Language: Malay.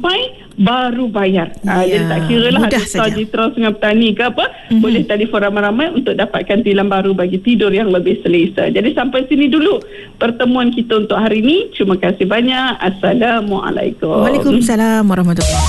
sampai baru bayar. Jadi tak kira lah ada Citra Sungai Petani ke apa, boleh telefon ramai-ramai untuk dapatkan tilam baru bagi tidur yang lebih selesa. Jadi sampai sini dulu pertemuan kita untuk hari ini. Terima kasih banyak. Assalamualaikum. Waalaikumsalam warahmatullahi